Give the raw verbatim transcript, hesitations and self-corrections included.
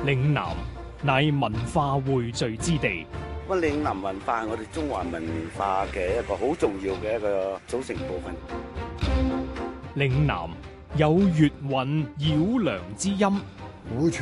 嶺南乃文化匯聚之地。 咁嶺南文化係我哋中華文化嘅一個好重要嘅一個組成部分。 嶺南有粵韻繞梁之音， 古傳